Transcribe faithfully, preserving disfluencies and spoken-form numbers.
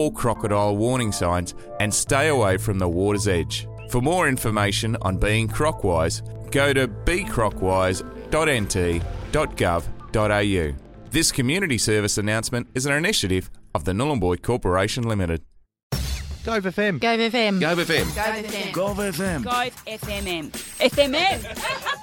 all crocodile warning signs and stay away from the water's edge. For more information on being crocwise, go to be crocwise dot n t dot gov dot a u. This community service announcement is an initiative of the Nhulunbuy Corporation Limited. Gove F M. Gove F M. Gove F M. Gove F M. Gove F M. Gove F M M. F M M.